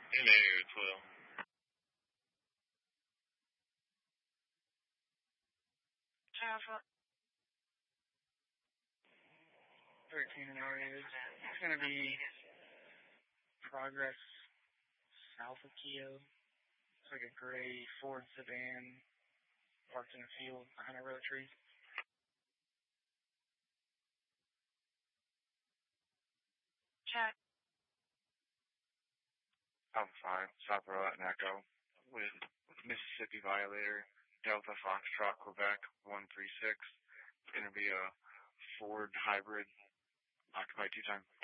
Hello, 12. Java 13 and areas. It's going to be Progress south of Keogh. It's like a gray Ford sedan parked in a field behind a row of trees. Check. Alpha 5, South Row and Echo with Mississippi Violator, Delta Foxtrot, Quebec 136. It's going to be a Ford hybrid, occupied 2 time.